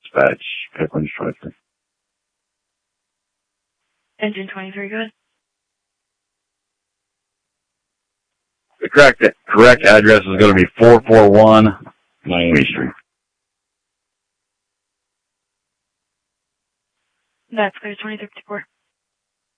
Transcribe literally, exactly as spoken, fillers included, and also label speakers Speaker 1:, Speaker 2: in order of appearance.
Speaker 1: dispatch, Pickland Striker.
Speaker 2: Engine twenty-three, good.
Speaker 1: The correct, correct address is going to be four four one Miami Street.
Speaker 2: That's clear, twenty-three fifty-four.